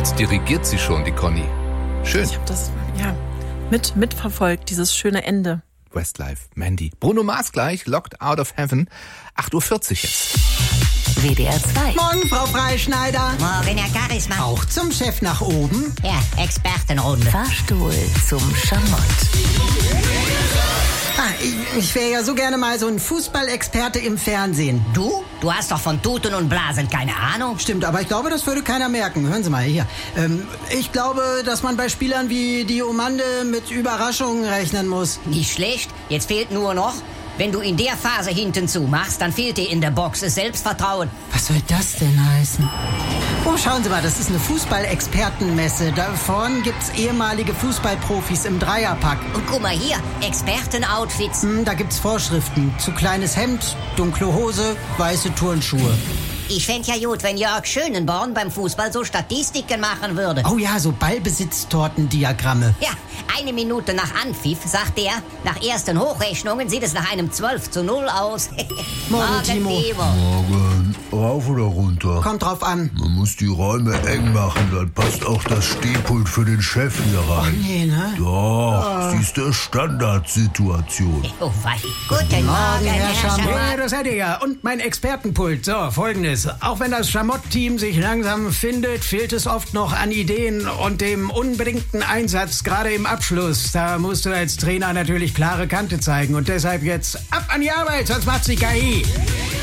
Jetzt dirigiert sie schon, die Conny. Schön. Ich habe das mitverfolgt, dieses schöne Ende. Westlife, Mandy. Bruno Mars gleich, Locked Out of Heaven. 8.40 Uhr jetzt. WDR 2. Morgen, Frau Freischneider. Morgen, Herr Charisma. Auch zum Chef nach oben. Ja, Expertenrunde. Fahrstuhl zum Schamott. Ich wäre ja so gerne mal so ein Fußballexperte im Fernsehen. Du? Du hast doch von Tuten und Blasen keine Ahnung. Stimmt, aber ich glaube, das würde keiner merken. Hören Sie mal hier. Ich glaube, dass man bei Spielern wie Diomande mit Überraschungen rechnen muss. Nicht schlecht. Jetzt fehlt nur noch, wenn du in der Phase hinten zumachst, dann fehlt dir in der Box das Selbstvertrauen. Was soll das denn heißen? Oh, schauen Sie mal, das ist eine Fußball-Expertenmesse. Da vorne gibt's ehemalige Fußballprofis im Dreierpack. Und guck mal hier, Expertenoutfits. Da gibt's Vorschriften. Zu kleines Hemd, dunkle Hose, weiße Turnschuhe. Ich fänd ja gut, wenn Jörg Schönenborn beim Fußball so Statistiken machen würde. Oh ja, so Ballbesitztortendiagramme. Ja, 1 Minute nach Anpfiff, sagt er, nach ersten Hochrechnungen sieht es nach einem 12:0 aus. Morgen, Timo. Morgen. Rauf oder runter? Kommt drauf an. Man muss die Räume eng machen, dann passt auch das Stehpult für den Chef hier rein. Nee, ne? Doch, sie ist der Standardsituation. Oh, wei. Guten Morgen, Herr Schamott. Ja, das seid ihr ja. Und mein Expertenpult. So, Folgendes. Auch wenn das Schamott-Team sich langsam findet, fehlt es oft noch an Ideen und dem unbedingten Einsatz, gerade im Abschluss. Da musst du als Trainer natürlich klare Kante zeigen. Und deshalb jetzt ab an die Arbeit, sonst macht's die KI.